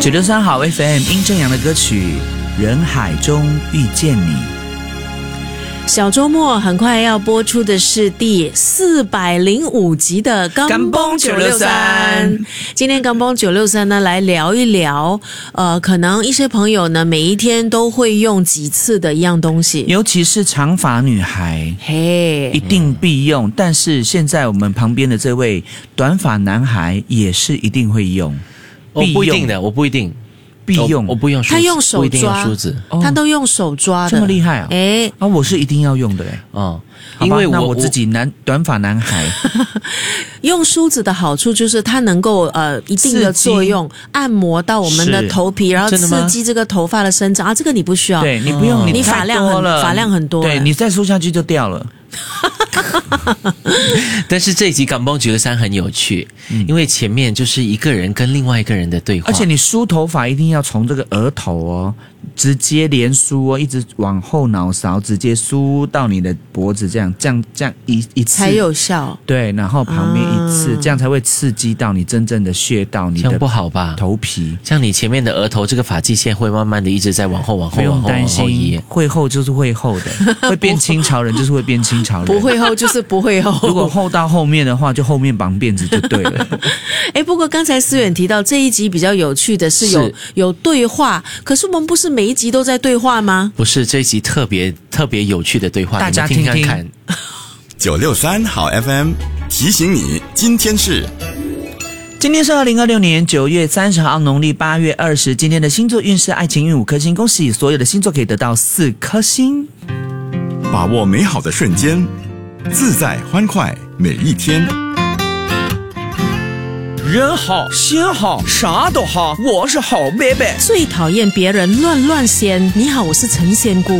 963好 FM 殷正阳的歌曲《人海中遇见你》。 小周末很快要播出的是第405集的钢蹦963。今天钢蹦963呢，来聊一聊，可能一些朋友呢，每一天都会用几次的一样东西， 尤其是长发女孩， 嘿， 一定必用。但是现在我们旁边的这位短发男孩也是一定会用。 我不一定的，我不一定。 必用， 我不用梳子， 他用手抓， 不一定用梳子， 他都用手抓的， 这么厉害啊！我是一定要用的嘞。因为我自己短发男孩用梳子的好处就是它能够一定的作用，按摩到我们的头皮，然后刺激这个头发的生长啊。这个你不需要， 对你不用， 你发量很多， 对你再梳下去就掉了。 但是这一集港蹦963很有趣，因为前面就是一个人跟另外一个人的对话， 而且你梳头发一定要从这个额头哦，直接连梳哦，一直往后脑勺直接梳到你的脖子，这样一次才有效。 对，然后旁边一次，这样才会刺激到你真正的穴道，你的这样不好吧？ 头皮， 像你前面的额头这个发际线会慢慢的一直在往后不用担心，会厚就是会厚的，会变清朝人就是会变清朝人， 不会厚就是不会厚。 如果厚到后面的话，就后面绑辫子就对了。 不过刚才思远提到这一集比较有趣的是有对话，可是我们不是每一集都在对话吗？ 不是，这一集特别有趣的对话， 大家听听看。 963好 FM 提醒你，今天是 2026年9月30号，农历8月20。今天的星座运势，爱情运5颗星，恭喜所有的星座可以得到4颗星。 把握美好的瞬间，自在欢快每一天。 人好心好啥都好，我是好贝贝。 最讨厌别人乱仙。你好，我是陈仙姑。